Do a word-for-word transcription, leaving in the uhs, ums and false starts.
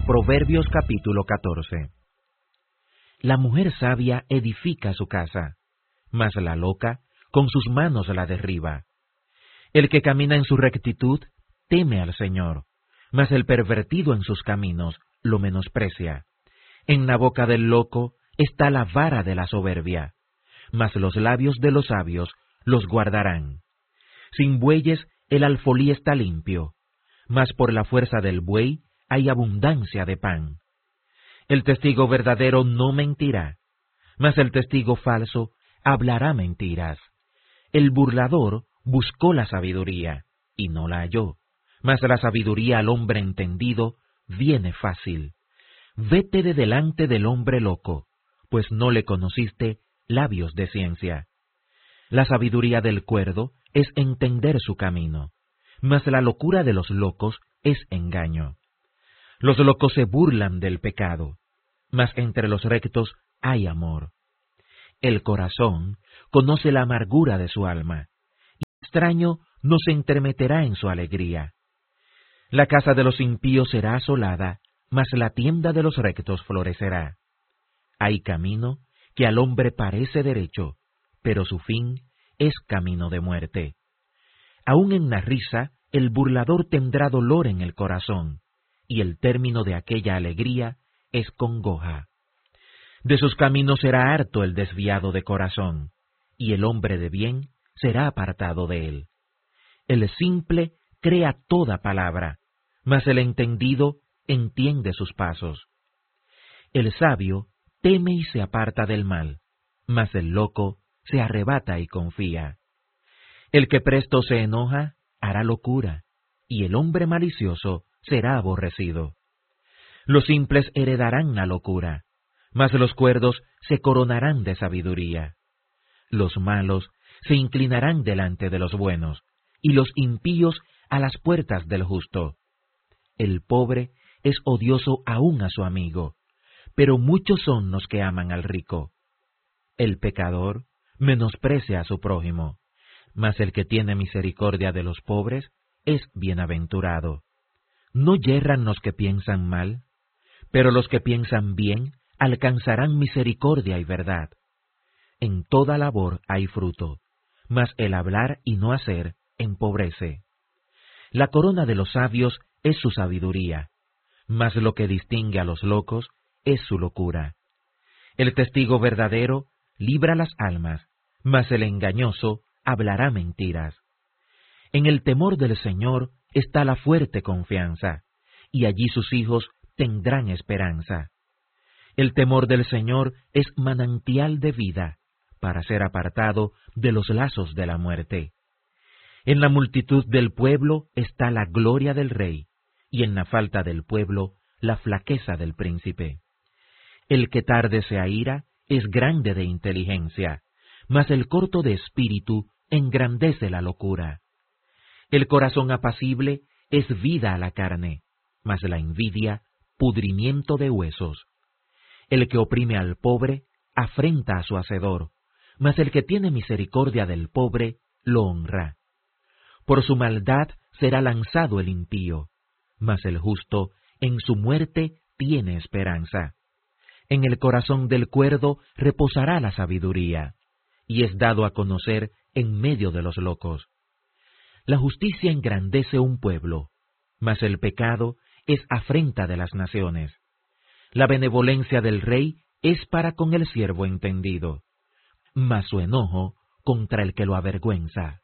Proverbios capítulo catorce. La mujer sabia edifica su casa, mas la loca con sus manos la derriba. El que camina en su rectitud teme al Señor, mas el pervertido en sus caminos lo menosprecia. En la boca del loco está la vara de la soberbia, mas los labios de los sabios los guardarán. Sin bueyes el alfolí está limpio, mas por la fuerza del buey hay abundancia de pan. El testigo verdadero no mentirá, mas el testigo falso hablará mentiras. El burlador buscó la sabiduría, y no la halló, mas la sabiduría al hombre entendido viene fácil. Vete de delante del hombre loco, pues no le conociste labios de ciencia. La sabiduría del cuerdo es entender su camino, mas la locura de los locos es engaño. Los locos se burlan del pecado, mas entre los rectos hay amor. El corazón conoce la amargura de su alma, y el extraño no se entremeterá en su alegría. La casa de los impíos será asolada, mas la tienda de los rectos florecerá. Hay camino que al hombre parece derecho, pero su fin es camino de muerte. Aun en la risa el burlador tendrá dolor en el corazón, y el término de aquella alegría es congoja. De sus caminos será harto el desviado de corazón, y el hombre de bien será apartado de él. El simple crea toda palabra, mas el entendido entiende sus pasos. El sabio teme y se aparta del mal, mas el loco se arrebata y confía. El que presto se enoja hará locura, y el hombre malicioso será aborrecido. Los simples heredarán la locura, mas los cuerdos se coronarán de sabiduría. Los malos se inclinarán delante de los buenos, y los impíos a las puertas del justo. El pobre es odioso aún a su amigo, pero muchos son los que aman al rico. El pecador menosprecia a su prójimo, mas el que tiene misericordia de los pobres es bienaventurado. No yerran los que piensan mal, pero los que piensan bien alcanzarán misericordia y verdad. En toda labor hay fruto, mas el hablar y no hacer empobrece. La corona de los sabios es su sabiduría, mas lo que distingue a los locos es su locura. El testigo verdadero libra las almas, mas el engañoso hablará mentiras. En el temor del Señor está la fuerte confianza, y allí sus hijos tendrán esperanza. El temor del Señor es manantial de vida, para ser apartado de los lazos de la muerte. En la multitud del pueblo está la gloria del rey, y en la falta del pueblo la flaqueza del príncipe. El que tarde se aira es grande de inteligencia, mas el corto de espíritu engrandece la locura. El corazón apacible es vida a la carne, mas la envidia pudrimiento de huesos. El que oprime al pobre afrenta a su hacedor, mas el que tiene misericordia del pobre lo honra. Por su maldad será lanzado el impío, mas el justo en su muerte tiene esperanza. En el corazón del cuerdo reposará la sabiduría, y es dado a conocer en medio de los locos. La justicia engrandece un pueblo, mas el pecado es afrenta de las naciones. La benevolencia del rey es para con el siervo entendido, mas su enojo contra el que lo avergüenza.